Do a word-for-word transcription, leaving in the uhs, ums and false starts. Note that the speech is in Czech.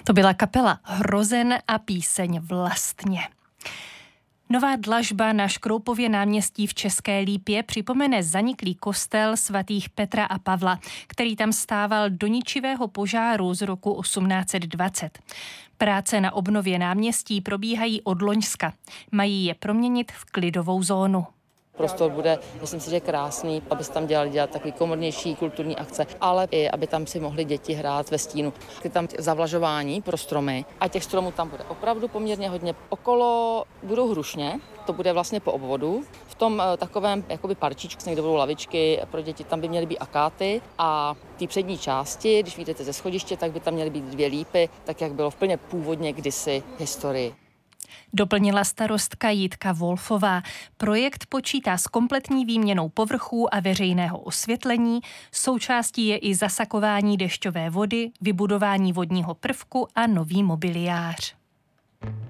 To byla kapela Hrozen a píseň Vlastně. Nová dlažba na Škroupově náměstí v České Lípě připomene zaniklý kostel svatých Petra a Pavla, který tam stával do ničivého požáru z roku osmnáct set dvacet. Práce na obnově náměstí probíhají od loňska. Mají je proměnit v klidovou zónu. Prostor bude, myslím si, že krásný, aby se tam dělali dělat takový komornější kulturní akce, ale i aby tam si mohly děti hrát ve stínu. Je tam zavlažování pro stromy a těch stromů tam bude opravdu poměrně hodně. Okolo budou hrušně, to bude vlastně po obvodu. V tom takovém jakoby parčíčku, někde budou lavičky, pro děti tam by měly být akáty a v té přední části, když vyjdete ze schodiště, tak by tam měly být dvě lípy, tak jak bylo úplně původně kdysi v historii. Doplnila starostka Jitka Wolfová. Projekt počítá s kompletní výměnou povrchů a veřejného osvětlení. Součástí je i zasakování dešťové vody, vybudování vodního prvku a nový mobiliář.